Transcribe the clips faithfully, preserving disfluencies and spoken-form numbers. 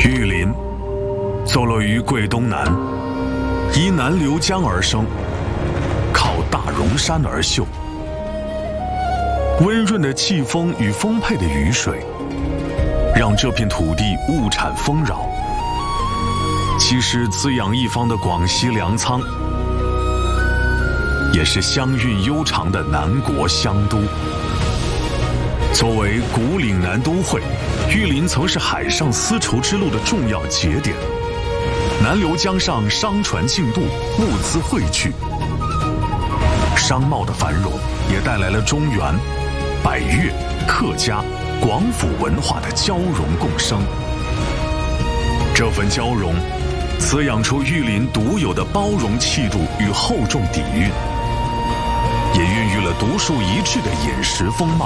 玉林坐落于桂东南，依南流江而生，靠大荣山而秀。温润的气风与丰沛的雨水，让这片土地物产丰饶，既是滋养一方的广西粮仓，也是香韵悠长的南国香都。作为古岭南都会，玉林曾是海上丝绸之路的重要节点。南流江上商船竞渡，物资汇聚，商贸的繁荣也带来了中原、百越、客家、广府文化的交融共生。这份交融，滋养出玉林独有的包容气度与厚重底蕴，也孕育了独树一帜的饮食风貌。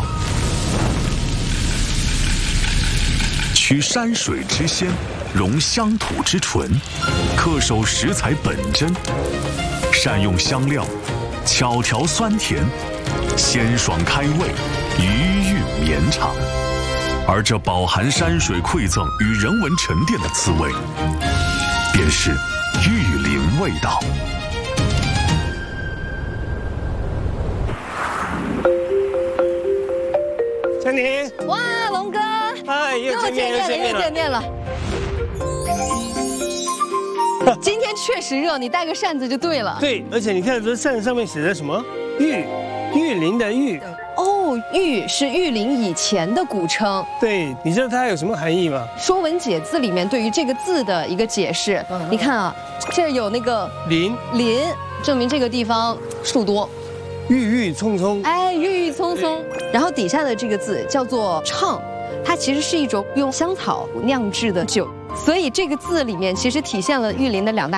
取山水之鲜，融乡土之纯，恪守食材本真，善用香料，巧调酸甜，鲜爽开胃，余韵绵长。而这饱含山水馈赠与人文沉淀的滋味，便是玉林味道。 珊妮， 哇，龙哥， 哎，又见面，又见面了， 又见面了。今天确实热，你带个扇子就对了。 对，而且你看这扇子上面写着什么？玉，玉林的玉。 哦，玉是玉林以前的古称。 对，你知道它有什么含义吗？ 《说文解字》里面对于这个字的一个解释，嗯、你看啊，这儿有那个林， 林证明这个地方树多。 郁郁葱葱， 哎，郁郁葱葱。然后底下的这个字叫做怅，它其实是一种用香草酿制的酒，所以这个字里面其实体现了玉林的两大